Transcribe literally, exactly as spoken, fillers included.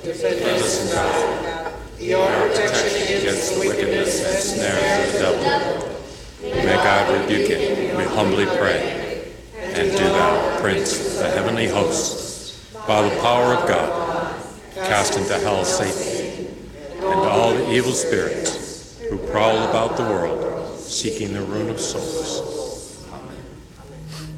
Defend us, God. Be our protection against the wickedness and snares of the devil. May God rebuke it, we humbly pray. And do thou, Prince of the heavenly hosts, by the power of God, cast into hell Satan and all the evil spirits who prowl about the world, seeking the ruin of souls.